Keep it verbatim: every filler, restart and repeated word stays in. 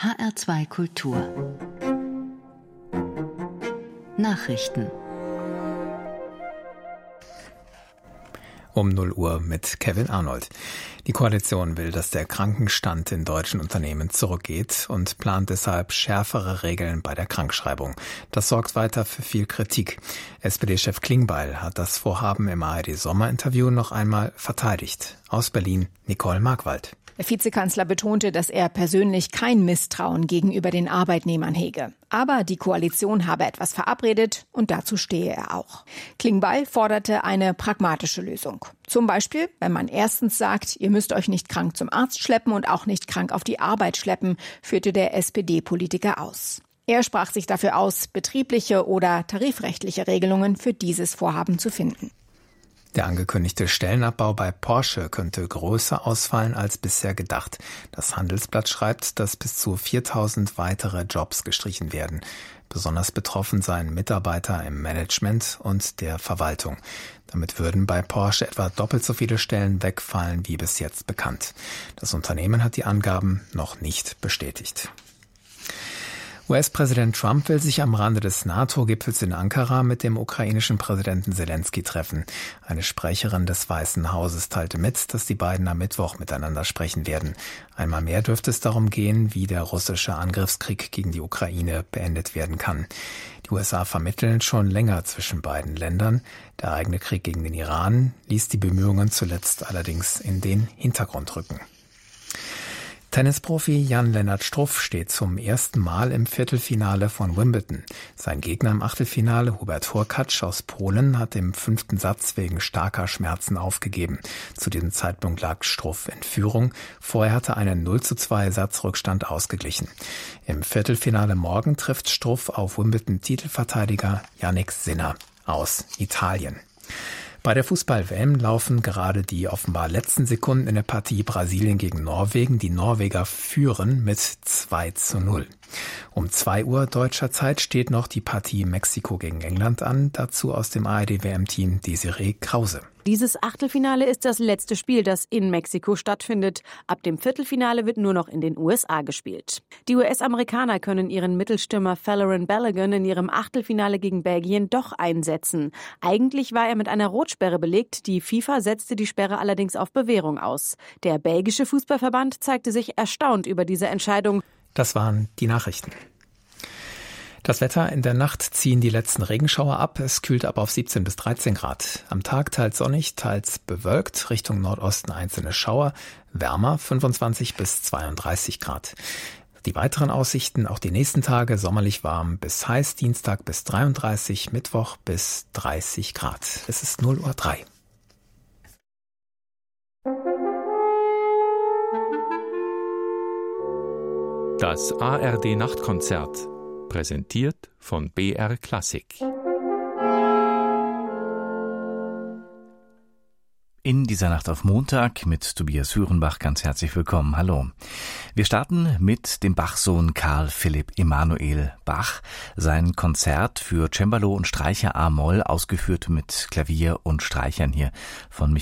H R zwei Kultur Nachrichten Um null Uhr mit Kevin Arnold. Die Koalition will, dass der Krankenstand in deutschen Unternehmen zurückgeht und plant deshalb schärfere Regeln bei der Krankschreibung. Das sorgt weiter für viel Kritik. S P D-Chef Klingbeil hat das Vorhaben im A R D-Sommerinterview noch einmal verteidigt. Aus Berlin Nicole Markwald. Der Vizekanzler betonte, dass er persönlich kein Misstrauen gegenüber den Arbeitnehmern hege. Aber die Koalition habe etwas verabredet und dazu stehe er auch. Klingbeil forderte eine pragmatische Lösung. Zum Beispiel, wenn man erstens sagt, ihr müsst euch nicht krank zum Arzt schleppen und auch nicht krank auf die Arbeit schleppen, führte der S P D-Politiker aus. Er sprach sich dafür aus, betriebliche oder tarifrechtliche Regelungen für dieses Vorhaben zu finden. Der angekündigte Stellenabbau bei Porsche könnte größer ausfallen als bisher gedacht. Das Handelsblatt schreibt, dass bis zu viertausend weitere Jobs gestrichen werden. Besonders betroffen seien Mitarbeiter im Management und der Verwaltung. Damit würden bei Porsche etwa doppelt so viele Stellen wegfallen wie bis jetzt bekannt. Das Unternehmen hat die Angaben noch nicht bestätigt. U S-Präsident Trump will sich am Rande des NATO-Gipfels in Ankara mit dem ukrainischen Präsidenten Selenskyj treffen. Eine Sprecherin des Weißen Hauses teilte mit, dass die beiden am Mittwoch miteinander sprechen werden. Einmal mehr dürfte es darum gehen, wie der russische Angriffskrieg gegen die Ukraine beendet werden kann. Die U S A vermitteln schon länger zwischen beiden Ländern. Der eigene Krieg gegen den Iran ließ die Bemühungen zuletzt allerdings in den Hintergrund rücken. Tennisprofi Jan-Lennart Struff steht zum ersten Mal im Viertelfinale von Wimbledon. Sein Gegner im Achtelfinale, Hubert Hurkacz aus Polen, hat im fünften Satz wegen starker Schmerzen aufgegeben. Zu diesem Zeitpunkt lag Struff in Führung. Vorher hatte er einen null zu zwei Satzrückstand ausgeglichen. Im Viertelfinale morgen trifft Struff auf Wimbledon-Titelverteidiger Jannik Sinner aus Italien. Bei der Fußball-W M laufen gerade die offenbar letzten Sekunden in der Partie Brasilien gegen Norwegen. Die Norweger führen mit zwei zu null. Um zwei Uhr deutscher Zeit steht noch die Partie Mexiko gegen England an. Dazu aus dem A R D-W M-Team Desiree Krause. Dieses Achtelfinale ist das letzte Spiel, das in Mexiko stattfindet. Ab dem Viertelfinale wird nur noch in den U S A gespielt. Die U S-Amerikaner können ihren Mittelstürmer Folarin Balogun in ihrem Achtelfinale gegen Belgien doch einsetzen. Eigentlich war er mit einer Rotsperre belegt. Die FIFA setzte die Sperre allerdings auf Bewährung aus. Der belgische Fußballverband zeigte sich erstaunt über diese Entscheidung. Das waren die Nachrichten. Das Wetter: In der Nacht ziehen die letzten Regenschauer ab. Es kühlt ab auf siebzehn bis dreizehn Grad. Am Tag teils sonnig, teils bewölkt. Richtung Nordosten einzelne Schauer. Wärmer fünfundzwanzig bis zweiunddreißig Grad. Die weiteren Aussichten: Auch die nächsten Tage sommerlich warm bis heiß. Dienstag bis dreiunddreißig, Mittwoch bis dreißig Grad. Es ist null Uhr drei. Das A R D-Nachtkonzert. Präsentiert von B R Klassik. In dieser Nacht auf Montag mit Tobias Hürenbach ganz herzlich willkommen. Hallo. Wir starten mit dem Bach-Sohn Karl Philipp Emanuel Bach. Sein Konzert für Cembalo und Streicher a-Moll, ausgeführt mit Klavier und Streichern hier von Michael